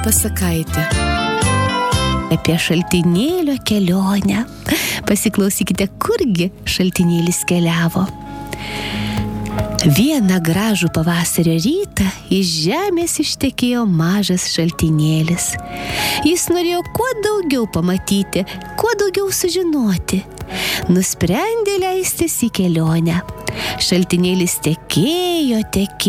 pasakaitė apie šaltinėlio kelionę. Pasiklausykite, kurgi šaltinėlis keliavo. Vieną gražų pavasario rytą iš žemės ištekėjo mažas šaltinėlis. Jis norėjo kuo daugiau pamatyti, kuo daugiau sužinoti. Nusprendė leistis į kelionę. Šaltinėlis tekėjo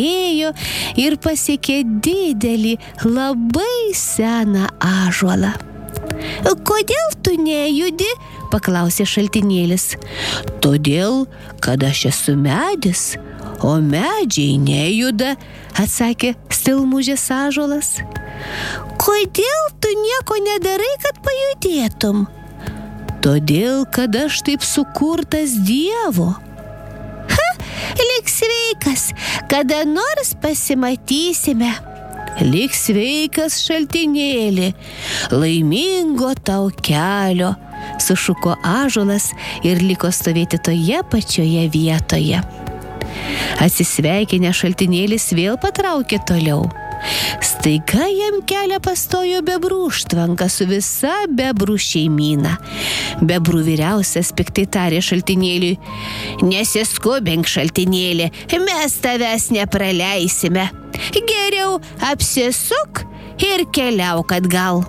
ir pasiekė didelį, labai seną ąžuolą. Kodėl tu nejudi? Paklausė šaltinėlis. Todėl, kad aš esu medis, o medžiai nejuda, atsakė stilmužės ąžuolas. Kodėl tu nieko nedarai, kad pajudėtum? Todėl, kad aš taip sukurtas Dievo. Lik sveikas, kada nors pasimatysime. Lik sveikas, šaltinėli, laimingo tau kelio, sušuko ąžuolas ir liko stovėti toje pačioje vietoje. Atsisveikinę šaltinėlis vėl patraukė toliau. Staiga jam kelią pastojo bebrų užtvanka su visa bebrų šeimyna. Bebrų vyriausias piktai tarė šaltinėliui: Nesiskubink, šaltinėli, mes tavęs nepraleisime. Geriau apsisuk ir keliauk atgal.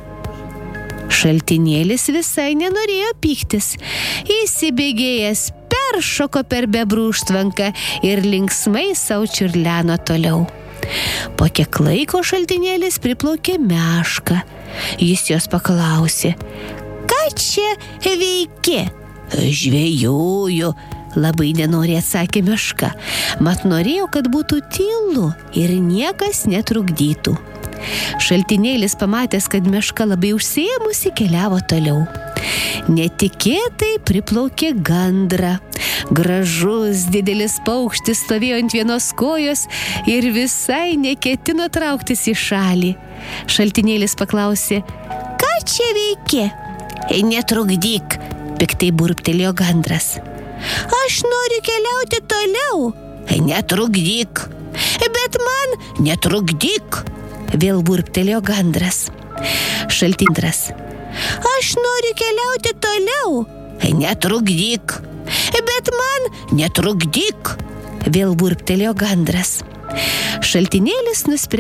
Šaltinėlis visai nenorėjo pyktis. Įsibėgėjęs peršoko per bebrų užtvanką ir linksmai sau čiurleno toliau. Po kiek laiko šaltinėlis priplaukė mešką. Jis jos paklausė: Ką čia veiki? Žvejoju, labai nenoriai atsakė meška. Mat norėjau, kad būtų tylu ir niekas netrukdytų. Šaltinėlis pamatęs, kad meška labai užsiėmusi, keliavo toliau. Netikėtai priplaukė gandrą. Gražus didelis paukštis stovėjo ant vienos kojos ir visai neketino trauktis į šalį. Šaltinėlis paklausė: Ką čia veiki? Netrukdyk, piktai burbtelėjo gandras. Aš noriu keliauti toliau. Netrukdyk. Bet man netrukdyk, vėl burbtelėjo gandras. Šaltindras: Aš noriu keliauti toliau. Netrukdyk. Bet man netrukdyk, vėl burbtelėjo gandras. Šaltinėlis nusprendė